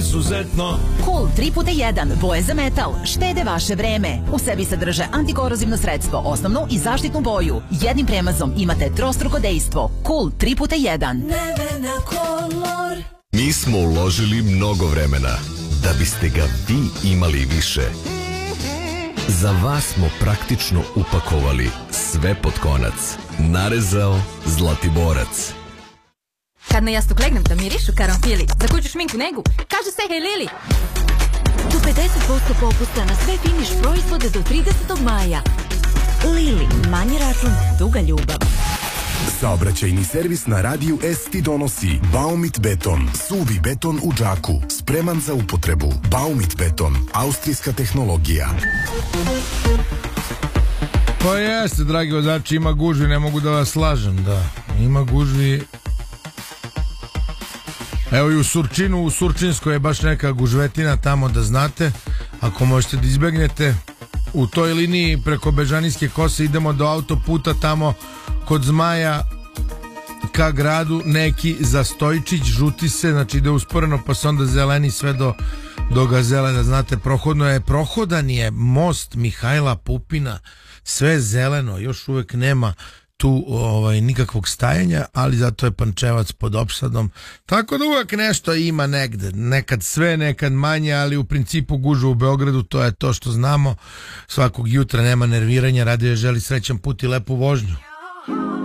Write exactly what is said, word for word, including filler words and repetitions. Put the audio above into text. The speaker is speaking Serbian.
izuzetno. Cool tri puta jedan, boje za metal, štede vaše vreme. U sebi sadrže antikorozivno sredstvo, osnovnu i zaštitnu boju. Jednim premazom imate trostruko dejstvo. Cool tri puta jedan. Nevena Color. Mi smo uložili mnogo vremena da biste ga vi imali više. Za vas smo praktično upakovali sve pod konac. Narezao Zlatiborac. Kad na jastuk legnem da mirišu karanfili, za kuću šminku negu, kaže se hej Lili. Do pedeset posto popusta na sve finiš proizvode do tridesetog maja. Lili, manji račun, duga ljubav. Saobraćajni servis na radiju S ti donosi Baumit beton, suvi beton u džaku, spreman za upotrebu. Baumit beton, austrijska tehnologija. Pa jeste, dragi vozači, ima gužvi, ne mogu da vas lažem, da. Ima gužvi. Evo i u Surčinu, u Surčinskoj je baš neka gužvetina tamo, da znate. Ako možete da izbegnete u toj liniji preko Bežanijske kose, idemo do autoputa tamo kod Zmaja ka gradu, neki Zastojčić, žuti se, znači ide usporeno pa se onda zeleni sve do, do Gazele, da znate, prohodno je, prohodan je most Mihajla Pupina, sve zeleno, još uvek nema tu ovaj, nikakvog stajanja, ali zato je Pančevac pod opsadom, tako da uvek nešto ima negde, nekad sve, nekad manje, ali u principu gužva u Beogradu, to je to što znamo. Svakog jutra nema nerviranja, radio je želi srećan put i lepu vožnju.